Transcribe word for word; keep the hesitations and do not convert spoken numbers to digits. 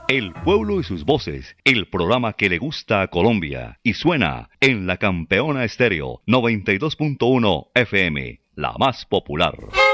El pueblo y sus voces, el programa que le gusta a Colombia y suena en la Campeona Estéreo noventa y dos punto uno F M, la más popular.